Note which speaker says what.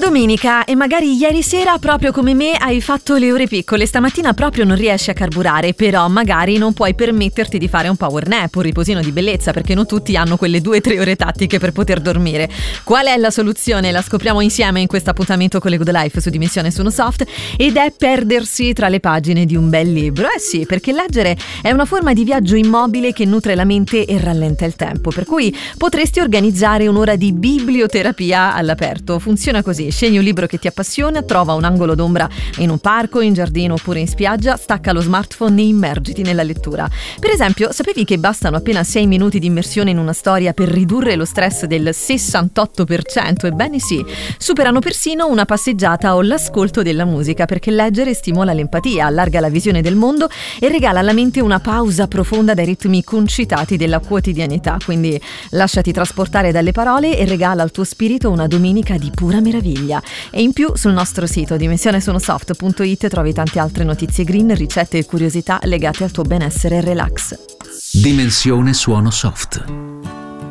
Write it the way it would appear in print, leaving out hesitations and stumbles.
Speaker 1: domenica e magari ieri sera, proprio come me, hai fatto le ore piccole. Stamattina proprio non riesci a carburare, però magari non puoi permetterti di fare un power nap, un riposino di bellezza, perché non tutti hanno quelle 2-3 ore tattiche per poter dormire. Qual è la soluzione? La scopriamo insieme in questo appuntamento con le Good Life su Dimensione Sono Soft, ed è perdersi tra le pagine di un bel libro. Sì, perché leggere è una forma di viaggio immobile che nutre la mente e rallenta il tempo, per cui potresti organizzare un'ora di biblioterapia all'aperto. Funziona così: scegli un libro che ti appassiona, trova un angolo d'ombra in un parco, in giardino oppure in spiaggia, stacca lo smartphone e immergiti nella lettura. Per esempio, sapevi che bastano appena 6 minuti di immersione in una storia per ridurre lo stress del 68%? Ebbene sì, superano persino una passeggiata o l'ascolto della musica, perché leggere stimola l'empatia, allarga la visione del mondo e regala alla mente una pausa profonda dai ritmi concitati della quotidianità. Quindi lasciati trasportare dalle parole e regala al tuo spirito una domenica di pura meraviglia. E in più sul nostro sito dimensionesonosoft.it trovi tante altre notizie green, ricette e curiosità legate al tuo benessere e relax.
Speaker 2: Dimensione Suono Soft.